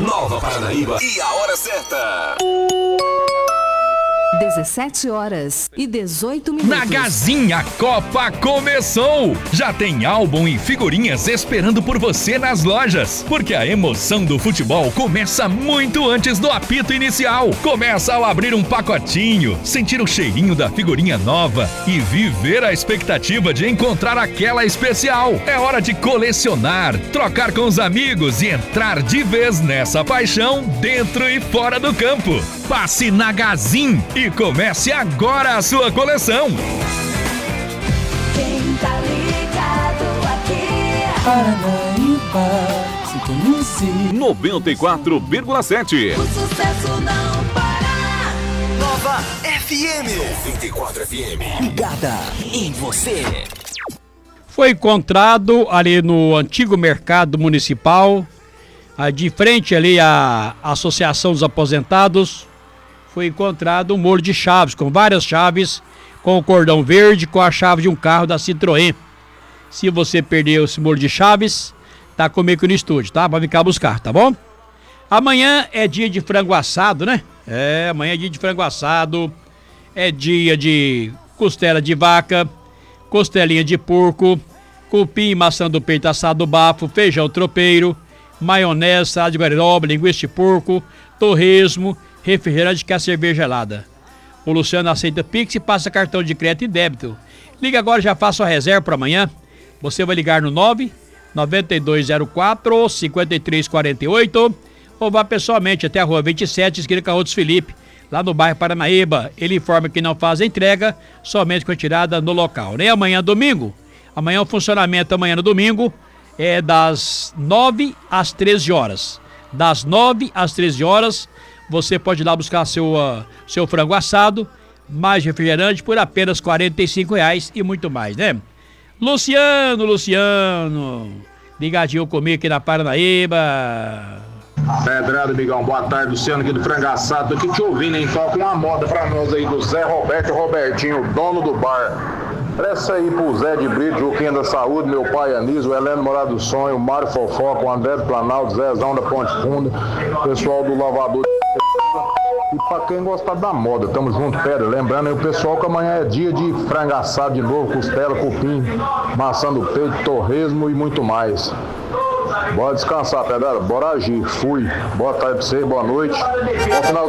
Nova Paranaíba e a hora certa. 17h18. Na Gazinha, a Copa começou! Já tem álbum e figurinhas esperando por você nas lojas, porque a emoção do futebol começa muito antes do apito inicial. Começa ao abrir um pacotinho, sentir o cheirinho da figurinha nova e viver a expectativa de encontrar aquela especial. É hora de colecionar, trocar com os amigos e entrar de vez nessa paixão dentro e fora do campo. Passe na Gazin e comece agora a sua coleção. Quem tá ligado aqui? Paranaíba, sintonize 94,7. O sucesso não para. Nova FM 94 FM. ligada em você. Foi encontrado ali no antigo mercado municipal, de frente ali à Associação dos Aposentados, foi encontrado um molho de chaves, com várias chaves, com o cordão verde, com a chave de um carro da Citroën. Se você perdeu esse molho de chaves, tá comigo no estúdio, tá? Pra ficar buscar, tá bom? Amanhã é dia de frango assado, né? Amanhã é dia de frango assado, é dia de costela de vaca, costelinha de porco, cupim e maçã do peito assado do bafo, feijão tropeiro, maionese, salada de guariroba, linguiça de porco, torresmo, refrigerante que é a cerveja gelada. O Luciano aceita Pix e passa cartão de crédito e débito. Liga agora e já faça a reserva para amanhã. Você vai ligar no 99204-5348 ou vá pessoalmente até a rua 27, esquina Carrotos Felipe, lá no bairro Paranaíba. Ele informa que não faz a entrega, somente com a tirada no local. Nem amanhã, domingo. Amanhã o funcionamento, amanhã no domingo, é das 9 às 13 horas. Das 9 às 13 horas, você pode ir lá buscar seu frango assado, mais refrigerante por apenas R$45 e muito mais, né? Luciano, ligadinho comigo aqui na Paranaíba. Pedrado, Migão, boa tarde, Luciano aqui do Frangaçado, tô aqui te ouvindo, hein? Toca uma moda pra nós aí do Zé Roberto Robertinho, dono do bar. Presta aí pro Zé de Brito, Juquinha da Saúde, meu pai Anísio, o Heleno Morado do Sonho, o Mário Fofoca, o André do Planalto, o Zezão da Ponte Funda, o pessoal do Lavador. E pra quem gostar da moda, tamo junto, Pedro. Lembrando aí o pessoal que amanhã é dia de frango assado de novo, costela, cupim, maçã do peito, torresmo e muito mais. Bora descansar, Pedro. Bora agir. Fui. Boa tarde pra você, boa noite. Bom final